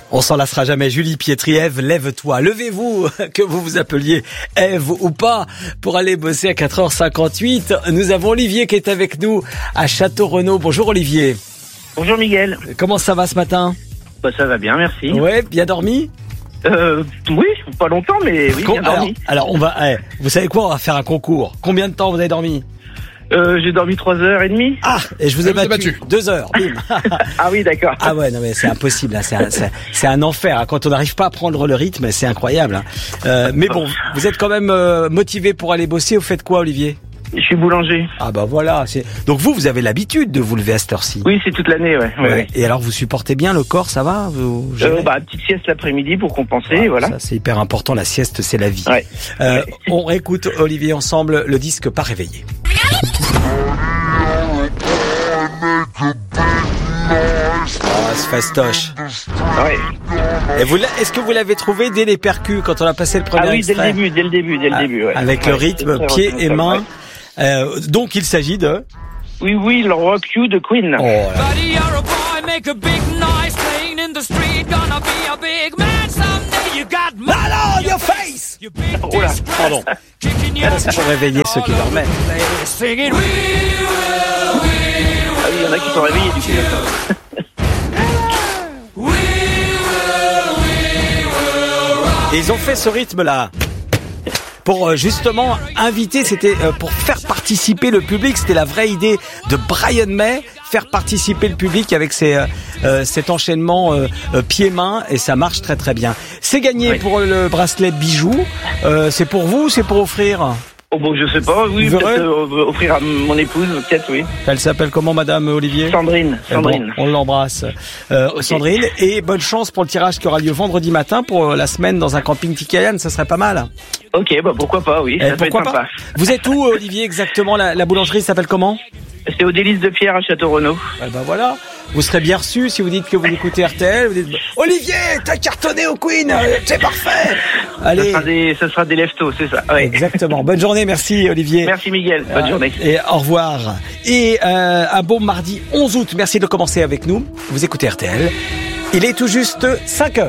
On s'en lassera jamais. Julie Pietri, Ève, lève-toi. Levez-vous, que vous vous appeliez Ève ou pas, pour aller bosser à 4h58. Nous avons Olivier qui est avec nous à Château-Renaud. Bonjour Olivier. Bonjour Miguel. Comment ça va ce matin ? Ça va bien, merci. Ouais, bien dormi ? Oui, pas longtemps, mais oui, bien dormi. Alors on va, vous savez quoi ? On va faire un concours. Combien de temps vous avez dormi ? J'ai dormi 3h30. Ah, et je vous ai battu. 2 heures. Bim. Ah oui, d'accord. Ah ouais, non mais c'est impossible. Là. C'est un enfer. Hein. Quand on n'arrive pas à prendre le rythme, c'est incroyable. Hein. Mais bon, vous êtes quand même motivé pour aller bosser. Vous faites quoi, Olivier ? Je suis boulanger. Ah bah voilà. Donc vous avez l'habitude de vous lever à cette heure-ci ? Oui, c'est toute l'année, ouais. Et alors vous supportez bien le corps, ça va ? Petite sieste l'après-midi pour compenser, voilà. Ça c'est hyper important. La sieste, c'est la vie. Ouais. On réécoute Olivier ensemble le disque Pas réveillé. C'est fastoche. Ouais. Et est-ce que vous l'avez trouvé dès les percus quand on a passé le premier extrait ? Ah oui, dès le début, ouais. Avec le rythme, pieds et mains. Ouais. Donc il s'agit de... Oui, le Rock You de Queen. Oh là. Hello, your face. Oh là. Pardon. C'est pour réveiller ceux qui dormaient. Ah oui, il y en a qui sont réveillés du coup. Et ils ont fait ce rythme-là pour justement inviter, c'était pour faire participer le public. C'était la vraie idée de Brian May, faire participer le public avec cet enchaînement pieds-mains, et ça marche très très bien. C'est gagné pour le bracelet bijoux. C'est pour vous ou c'est pour offrir ? Oh bon, je sais pas, oui, peut-être offrir à mon épouse, peut-être, oui. Elle s'appelle comment, Madame Olivier ? Sandrine. Bon, on l'embrasse. Okay. Sandrine, et bonne chance pour le tirage qui aura lieu vendredi matin pour la semaine dans un camping Tikayan, ça serait pas mal. Ok, pourquoi pas, oui, ça peut être sympa. Vous êtes où, Olivier, exactement ? La boulangerie s'appelle comment ? C'est au Délices de Pierre à Château-Renaud. Voilà. Vous serez bien reçu si vous dites que vous écoutez RTL. Vous dites Olivier, t'as cartonné au Queen, c'est parfait. Allez. Ça sera des leftos, c'est ça. Ouais. Exactement. Bonne journée, merci Olivier. Merci Miguel, bonne journée. Et au revoir. Et un bon mardi 11 août. Merci de commencer avec nous. Vous écoutez RTL. Il est tout juste 5h.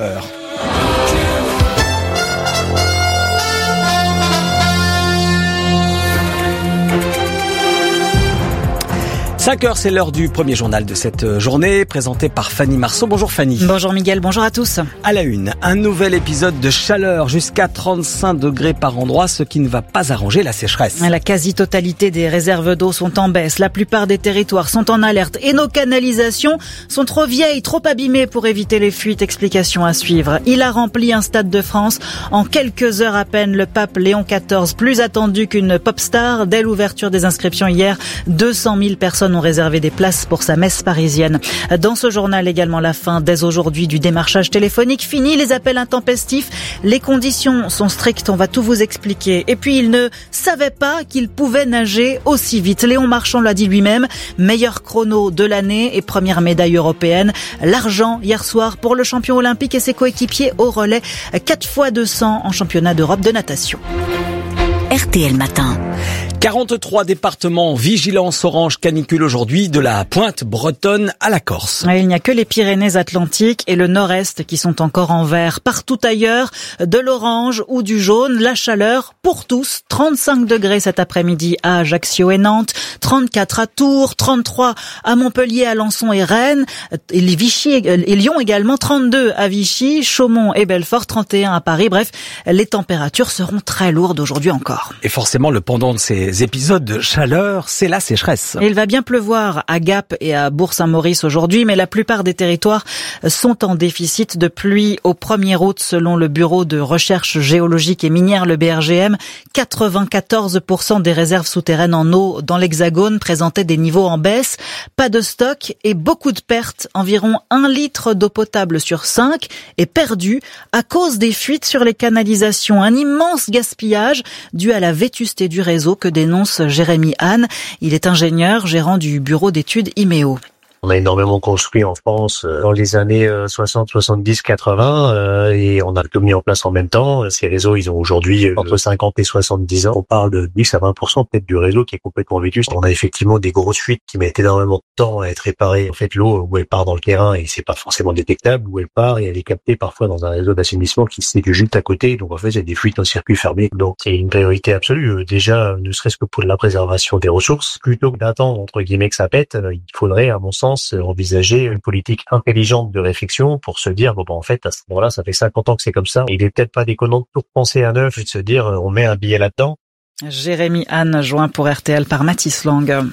5h, c'est l'heure du premier journal de cette journée, présenté par Fanny Marceau. Bonjour Fanny. Bonjour Miguel, bonjour à tous. À la une, un nouvel épisode de chaleur jusqu'à 35 degrés par endroit, ce qui ne va pas arranger la sécheresse. La quasi-totalité des réserves d'eau sont en baisse. La plupart des territoires sont en alerte et nos canalisations sont trop vieilles, trop abîmées pour éviter les fuites. Explication à suivre. Il a rempli un stade de France en quelques heures à peine. Le pape Léon XIV, plus attendu qu'une pop star. Dès l'ouverture des inscriptions hier, 200 000 personnes ont réservé des places pour sa messe parisienne. Dans ce journal également, la fin dès aujourd'hui du démarchage téléphonique. Fini les appels intempestifs. Les conditions sont strictes, on va tout vous expliquer. Et puis il ne savait pas qu'il pouvait nager aussi vite. Léon Marchand l'a dit lui-même. Meilleur chrono de l'année et première médaille européenne. L'argent hier soir pour le champion olympique et ses coéquipiers au relais. 4 fois 200 en championnat d'Europe de natation. RTL Matin. 43 départements, vigilance orange canicule aujourd'hui, de la pointe bretonne à la Corse. Il n'y a que les Pyrénées-Atlantiques et le nord-est qui sont encore en vert. Partout ailleurs, de l'orange ou du jaune, la chaleur pour tous. 35 degrés cet après-midi à Ajaccio et Nantes, 34 à Tours, 33 à Montpellier, Alençon et Rennes, et Lyon également, 32 à Vichy, Chaumont et Belfort, 31 à Paris. Bref, les températures seront très lourdes aujourd'hui encore. Et forcément, le pendant de ces épisodes de chaleur, c'est la sécheresse. Et il va bien pleuvoir à Gap et à Bourg-Saint-Maurice aujourd'hui, mais la plupart des territoires sont en déficit de pluie au 1er août selon le Bureau de recherche géologique et minière, le BRGM. 94% des réserves souterraines en eau dans l'Hexagone présentaient des niveaux en baisse. Pas de stock et beaucoup de pertes. Environ 1 litre d'eau potable sur 5 est perdu à cause des fuites sur les canalisations. Un immense gaspillage dû à la vétusté du réseau que dénonce Jérémy Hahn. Il est ingénieur, gérant du bureau d'études IMEO. On a énormément construit en France dans les années 60, 70, 80 et on a tout mis en place en même temps. Ces réseaux, ils ont aujourd'hui entre 50 et 70 ans. On parle de 10 à 20% peut-être du réseau qui est complètement vétuste. On a effectivement des grosses fuites qui mettent énormément de temps à être réparées. En fait, l'eau, où elle part dans le terrain et c'est pas forcément détectable, où elle part et elle est captée parfois dans un réseau d'assainissement qui se situe juste à côté. Donc en fait, il y a des fuites en circuit fermé. Donc c'est une priorité absolue. Déjà, ne serait-ce que pour la préservation des ressources. Plutôt que d'attendre, entre guillemets, que ça pète, il faudrait, à mon sens, envisager une politique intelligente de réflexion pour se dire, en fait, à ce moment-là, ça fait 50 ans que c'est comme ça. Il est peut-être pas déconnant de tout repenser à neuf et de se dire, on met un billet là-dedans. Jérémy Anne, joint pour RTL par Mathis Lang.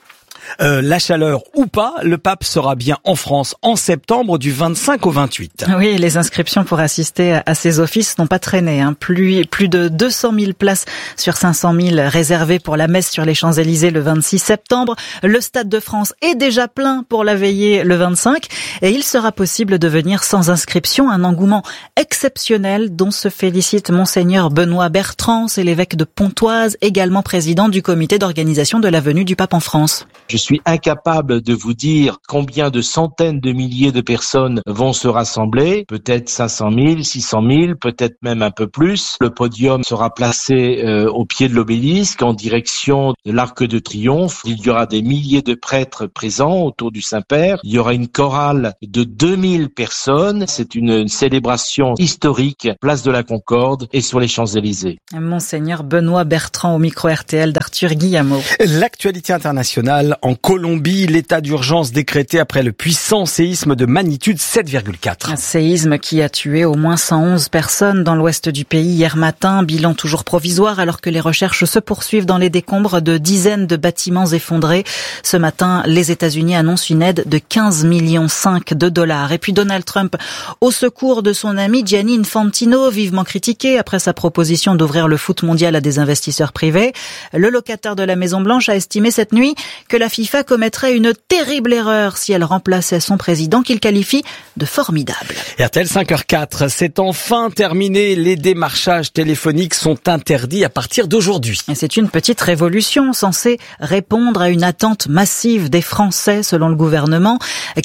La chaleur ou pas, le pape sera bien en France en septembre du 25 au 28. Oui, les inscriptions pour assister à ces offices n'ont pas traîné. Plus de 200 000 places sur 500 000 réservées pour la messe sur les Champs-Élysées le 26 septembre. Le Stade de France est déjà plein pour la veillée le 25 et il sera possible de venir sans inscription. Un engouement exceptionnel dont se félicite Monseigneur Benoît Bertrand, c'est l'évêque de Pontoise, également président du comité d'organisation de la venue du pape en France. Je suis incapable de vous dire combien de centaines de milliers de personnes vont se rassembler, peut-être 500 000, 600 000, peut-être même un peu plus. Le podium sera placé au pied de l'obélisque en direction de l'Arc de Triomphe. Il y aura des milliers de prêtres présents autour du Saint-Père. Il y aura une chorale de 2000 personnes. C'est une célébration historique, place de la Concorde et sur les Champs-Élysées. Monseigneur Benoît Bertrand au micro RTL d'Arthur Guillemot. L'actualité internationale. En Colombie, l'état d'urgence décrété après le puissant séisme de magnitude 7,4. Un séisme qui a tué au moins 111 personnes dans l'ouest du pays hier matin. Bilan toujours provisoire alors que les recherches se poursuivent dans les décombres de dizaines de bâtiments effondrés. Ce matin, les États-Unis annoncent une aide de 15,5 millions de dollars. Et puis Donald Trump au secours de son ami Gianni Infantino, vivement critiqué après sa proposition d'ouvrir le foot mondial à des investisseurs privés. Le locataire de la Maison-Blanche a estimé cette nuit que la FIFA commettrait une terrible erreur si elle remplaçait son président qu'il qualifie de formidable. RTL 5h04, c'est enfin terminé. Les démarchages téléphoniques sont interdits à partir d'aujourd'hui. Et c'est une petite révolution censée répondre à une attente massive des Français selon le gouvernement.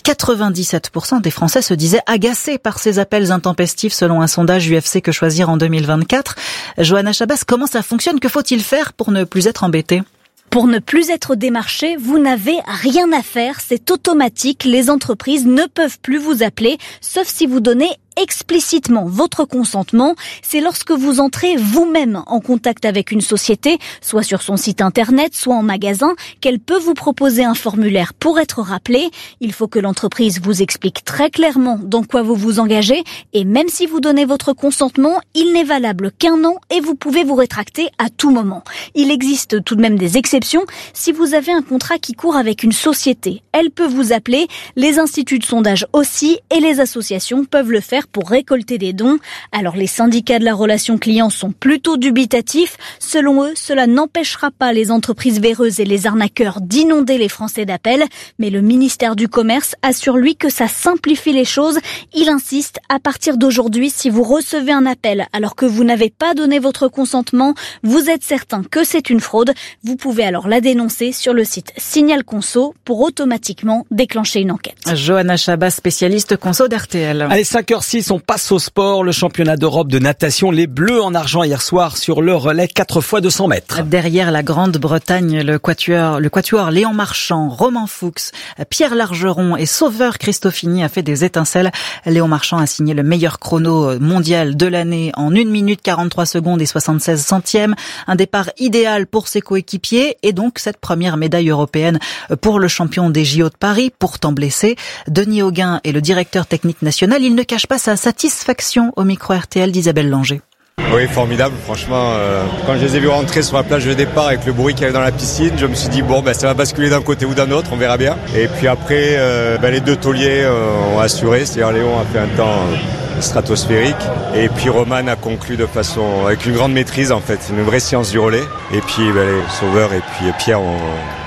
97% des Français se disaient agacés par ces appels intempestifs selon un sondage UFC Que Choisir en 2024. Johanna Chabas, comment ça fonctionne? Que faut-il faire pour ne plus être embêté? Pour ne plus être démarché, vous n'avez rien à faire, c'est automatique. Les entreprises ne peuvent plus vous appeler, sauf si vous donnez explicitement votre consentement. C'est lorsque vous entrez vous-même en contact avec une société, soit sur son site internet, soit en magasin, qu'elle peut vous proposer un formulaire pour être rappelé. Il faut que l'entreprise vous explique très clairement dans quoi vous vous engagez et même si vous donnez votre consentement, il n'est valable qu'1 an et vous pouvez vous rétracter à tout moment. Il existe tout de même des exceptions. Si vous avez un contrat qui court avec une société, elle peut vous appeler, les instituts de sondage aussi et les associations peuvent le faire pour récolter des dons. Alors les syndicats de la relation client sont plutôt dubitatifs. Selon eux, cela n'empêchera pas les entreprises véreuses et les arnaqueurs d'inonder les Français d'appels. Mais le ministère du Commerce assure lui que ça simplifie les choses. Il insiste, à partir d'aujourd'hui, si vous recevez un appel alors que vous n'avez pas donné votre consentement, vous êtes certain que c'est une fraude. Vous pouvez alors la dénoncer sur le site Signal Conso pour automatiquement déclencher une enquête. Johanna Chabas, spécialiste conso d'RTL. Allez, 5h06, on passe au sport. Le championnat d'Europe de natation, les Bleus en argent hier soir sur le relais 4 x 200 mètres. Derrière la Grande-Bretagne, le quatuor Léon Marchand, Romain Fuchs, Pierre Largeron et Sauveur Christofini a fait des étincelles. Léon Marchand a signé le meilleur chrono mondial de l'année en 1 minute 43 secondes et 76 centièmes. Un départ idéal pour ses coéquipiers et donc cette première médaille européenne pour le champion des JO de Paris, pourtant blessé. Denis Auguin est le directeur technique national. Il ne cache pas sa satisfaction au micro RTL d'Isabelle Langer. Oui, formidable, franchement. Quand je les ai vus rentrer sur la plage de départ avec le bruit qu'il y avait dans la piscine, je me suis dit, ça va basculer d'un côté ou d'un autre, on verra bien. Et puis après, les deux tauliers ont assuré, c'est-à-dire Léon a fait un temps stratosphérique. Et puis Roman a conclu avec une grande maîtrise en fait, une vraie science du relais. Et puis les Sauveur et puis Pierre ont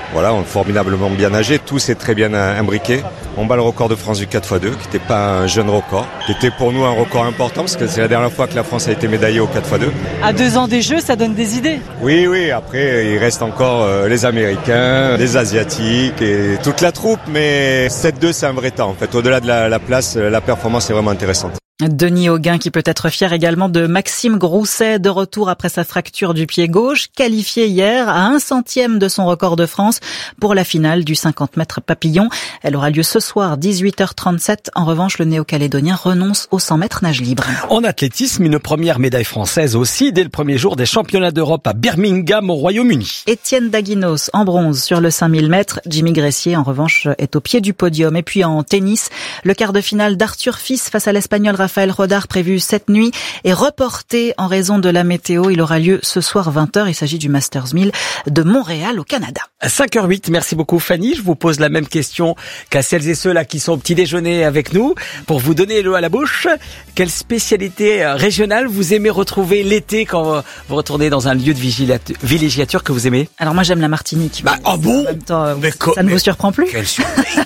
Voilà, on a formidablement bien nagé, tout s'est très bien imbriqué. On bat le record de France du 4x2, qui n'était pas un jeune record, qui était pour nous un record important, parce que c'est la dernière fois que la France a été médaillée au 4x2. À 2 ans des Jeux, ça donne des idées. Oui, après il reste encore les Américains, les Asiatiques et toute la troupe, mais 7-2 c'est un vrai temps en fait. Au-delà de la place, la performance est vraiment intéressante. Denis Hauguin qui peut être fier également de Maxime Grousset, de retour après sa fracture du pied gauche, qualifié hier à 1/100 de son record de France pour la finale du 50 mètres papillon. Elle aura lieu ce soir, 18h37. En revanche, le néo-calédonien renonce aux 100 mètres nage libre. En athlétisme, une première médaille française aussi dès le premier jour des championnats d'Europe à Birmingham au Royaume-Uni. Étienne Daguinos en bronze sur le 5000 mètres. Jimmy Gressier, en revanche, est au pied du podium. Et puis en tennis, le quart de finale d'Arthur Fils face à l'Espagnol Rafael Rodar, prévu cette nuit, est reporté en raison de la météo. Il aura lieu ce soir 20h. Il s'agit du Masters 1000 de Montréal au Canada. À 5h08, merci beaucoup Fanny. Je vous pose la même question qu'à celles et ceux là qui sont au petit déjeuner avec nous. Pour vous donner l'eau à la bouche, quelle spécialité régionale vous aimez retrouver l'été quand vous retournez dans un lieu de villégiature que vous aimez? Alors moi j'aime la Martinique. Bon, en même temps, ça ne vous surprend plus? Quelle surprise.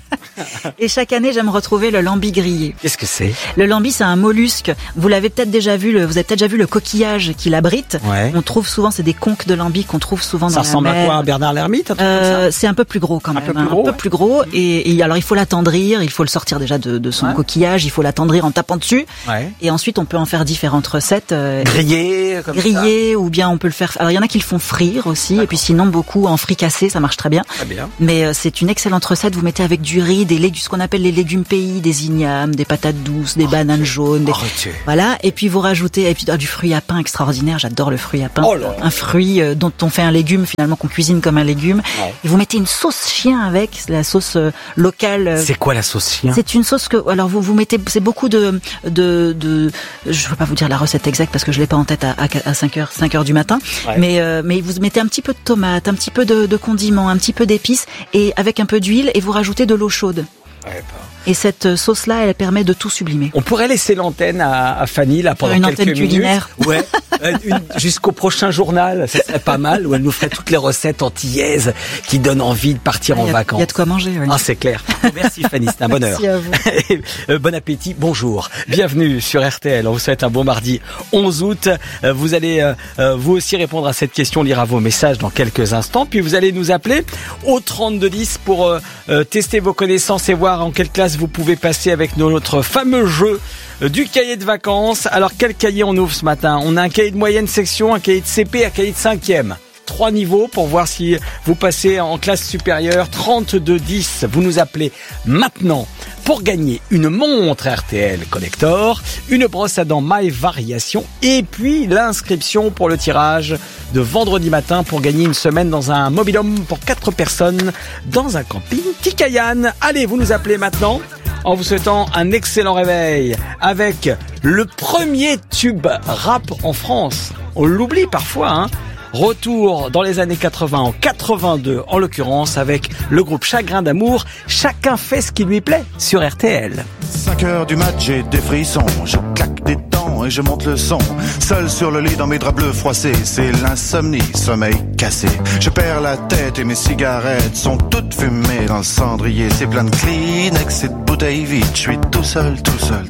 Et chaque année, j'aime retrouver le lambi grillé. Qu'est-ce que c'est? Le lambi, c'est un mollusque. Vous l'avez peut-être déjà vu, vous avez peut-être déjà vu le coquillage qui l'abrite. Ouais. On trouve souvent, c'est des conques de lambi qu'on trouve souvent dans la mer. Ça ressemble à quoi, à Bernard l'Ermite? C'est un peu plus gros quand même. Un peu plus gros. Et alors, il faut l'attendrir, il faut le sortir déjà de son coquillage, il faut l'attendrir en tapant dessus. Ouais. Et ensuite, on peut en faire différentes recettes. Grillé, ou bien on peut le faire. Alors, il y en a qui le font frire aussi. D'accord. Et puis sinon, beaucoup en fricassé, ça marche très bien. Très bien. Mais c'est une excellente recette. Vous mettez avec du riz, ce qu'on appelle les légumes pays, des ignames, des patates douces, des bananes jaunes, voilà. Et puis vous rajoutez du fruit à pain extraordinaire. J'adore le fruit à pain. Un fruit dont on fait un légume finalement, qu'on cuisine comme un légume. Ouais. Et vous mettez une sauce chien avec, la sauce locale. C'est quoi la sauce chien? C'est une sauce que, alors vous mettez, c'est beaucoup de, je veux pas vous dire la recette exacte parce que je l'ai pas en tête à 5 heures du matin. Ouais. Mais vous mettez un petit peu de tomate, un petit peu de condiments, un petit peu d'épices et avec un peu d'huile et vous rajoutez de l'eau chaude. Ouais, et cette sauce-là, elle permet de tout sublimer. On pourrait laisser l'antenne à Fanny là pendant quelques minutes. Culinaire. Ouais. Jusqu'au prochain journal, ça serait pas mal, où elle nous ferait toutes les recettes antillaises qui donnent envie de partir en vacances. Il y a de quoi manger. Oui. Ah, c'est clair. Merci Fanny, c'est un bonheur. Merci à vous. Bon appétit, bonjour. Bienvenue sur RTL. On vous souhaite un bon mardi 11 août. Vous allez vous aussi répondre à cette question, lire à vos messages dans quelques instants. Puis vous allez nous appeler au 3210 pour tester vos connaissances et voir en quelle classe vous pouvez passer avec notre fameux jeu du cahier de vacances. Alors quel cahier on ouvre ce matin? On a un cahier de moyenne section, un cahier de CP, un cahier de 5e. 3 niveaux pour voir si vous passez en classe supérieure. 3210, vous nous appelez maintenant pour gagner une montre RTL Collector, une brosse à dents My Variation et puis l'inscription pour le tirage de vendredi matin pour gagner une semaine dans un mobil-home pour 4 personnes dans un camping Tikayan. Allez, vous nous appelez maintenant en vous souhaitant un excellent réveil avec le premier tube rap en France. On l'oublie parfois, hein. Retour dans les années 80, en 82 en l'occurrence, avec le groupe Chagrin d'amour. Chacun fait ce qui lui plaît sur RTL. 5h du mat, j'ai des frissons, je claque des dents et je monte le son. Seul sur le lit dans mes draps bleus froissés, c'est l'insomnie, sommeil cassé. Je perds la tête et mes cigarettes sont toutes fumées dans le cendrier. C'est plein de Kleenex et de bouteilles vides, je suis tout seul.